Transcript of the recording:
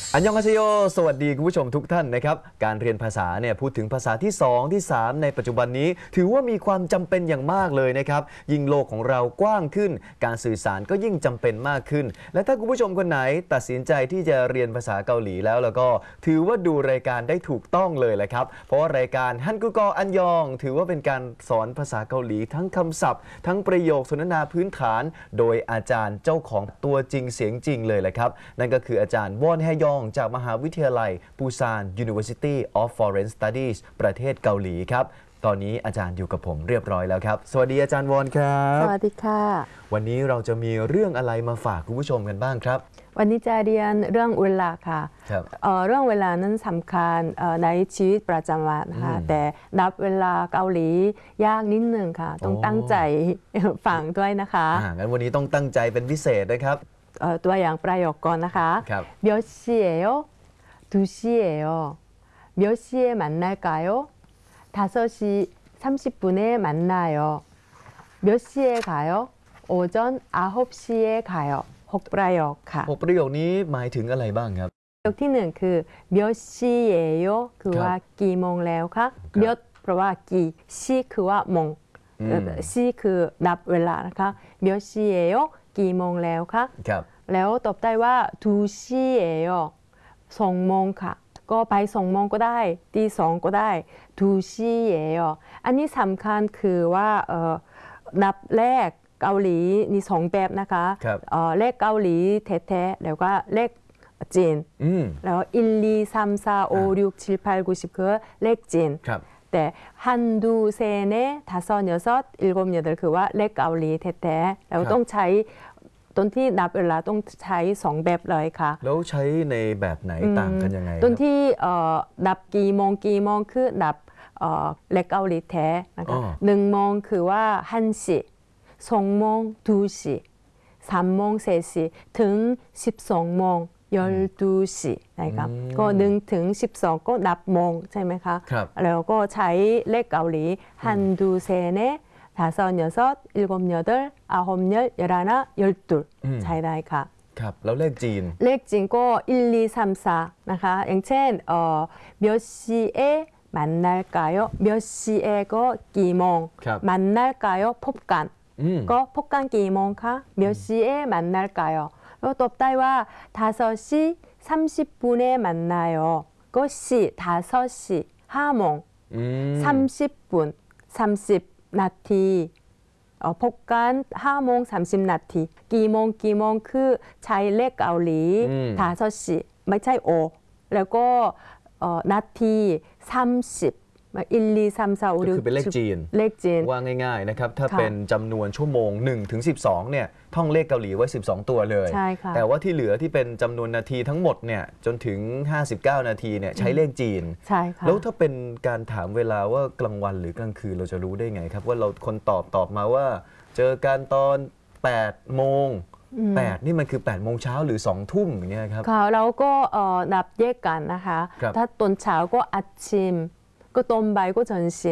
อันยองอาเซโยสวัสดีคุณผู้ชมทุกท่านนะครับการเรียนภาษาเนี่ยพูดถึงภาษาที่2ที่3ในปัจจุบันนี้ถือว่ามีความจำเป็นอย่างมากเลยนะครับยิ่งโลกของเรากว้างขึ้นการสื่อสารก็ยิ่งจำเป็นมากขึ้นและถ้าคุณผู้ชมคนไหนตัดสินใจที่จะเรียนภาษาเกาหลีแล้วก็ถือว่าดูรายการได้ถูกต้องเลยแหละครับเพราะว่ารายการฮันกุกออันยองถือว่าเป็นการสอนภาษาเกาหลีทั้งคำศัพท์ทั้งประโยคสนทนาพื้นฐานโดยอาจารย์เจ้าของตัวจริงเสียงจริงเลยแหละครับนั่นก็คืออาจารย์วอนแฮยองจากมหาวิทยาลัยปูซาน University of Foreign Studies ประเทศเกาหลีครับตอนนี้อาจารย์อยู่กับผมเรียบร้อยแล้วครับสวัสดีอาจารย์วอนครับสวัสดีค่ะวันนี้เราจะมีเรื่องอะไรมาฝากคุณผู้ชมกันบ้างครับวันนี้จะเรียนเรื่องเวลาค่ะเรื่องเวลานั้นสำคัญในชีวิตประจำวันค่ะแต่นับเวลาเกาหลียากนิดนึงค่ะต้องตั้งใจฟังด้วยนะคะงั้นวันนี้ต้องตั้งใจเป็นพิเศษนะครับตัวอย่างประโยคก่อนนะคะ몇 시예요? 2시예요. 몇 시에 만날까요? 5시 30분에 만나요. 몇 시에 가요? 오전 9시에 가요. 6ประโยคค่ะ 6ประโยคนี้หมายถึงอะไรบ้างครับประโยคที่1คือ몇 시예요คือว่ากี่โมงแล้วคะ몇เพราะว่ากี่시คือว่าโมง시คือนับเวลานะคะ몇 시예요กี่โมงแล้วคะแล้วตอบได้ว่า2시예요 2โมงค่ะก็ไป2โมงก็ได้ตี2ก็ได้2시예요อันนี้สำคัญคือว่านับเลขเกาหลีมี2แบบนะคะเลขเกาหลีแท้ๆแล้วก็เลขจีนแล้ว1 2 3 4 5 6 7 8 9 10คือเลขจีนแต่한두 셋넷 다섯 여섯 일곱 여덟คือว่าเลขเกาหลีแท้ๆแล้วต้องใช้ต้นที่นับเวลาต้องใช้2แบบเลยค่ะแล้วใช้ในแบบไหนต่างกันยังไงต้นที่นับกี่โมงคือนับเลขเกาหลีแท้นะคะ1โมงคือว่า1시 2โมง2시 3โมง4시ถึง12โมง12시นะครับก็1ถึง12ก็นับโมงใช่ไหมคะแล้วก็ใช้เลขเกาหลี한두 셋넷 다섯 여섯 일곱 여덟 아홉 열 열하나 열둘ใช้ได้ค่ะครับแล้วเลขจีนเลขจีนก็1 2 3 4นะคะอย่างเช่น몇 시에 만날까요 몇 시에ก็กี่โมง만날까요พบกันก็พบกันกี่โมงคะ몇 시에 만날까요แล้วตอบได้ว่า 5시 30분에 만나요. 그 시, 5시, 5โมง30분, 30 นาทีพบกัน5โมง30 นาทีกี่โมงคือใช้เลขเกาหลี5시ไม่ใช่โอแล้วก็นาที301 2 3 4 5 6 คือเป็นเลขจีนว่าง่ายๆนะครับถ้าเป็นจำนวนชั่วโมง1ถึง12เนี่ยท่องเลขเกาหลีไว้12ตัวเลยแต่ว่าที่เหลือที่เป็นจำนวนนาทีทั้งหมดเนี่ยจนถึง59นาทีเนี่ยใช้เลขจีนแล้วถ้าเป็นการถามเวลาว่ากลางวันหรือกลางคืนเราจะรู้ได้ไงครับว่าเราคนตอบมาว่าเจอกันตอน8โมง8นี่มันคือ8โมงเช้าหรือ2ทุ่มอย่างเงี้ยครับค่ะเราก็นับแยกกันนะคะถ้าตอนเช้าก็อาชิมก็ตอนบ่ายก็점심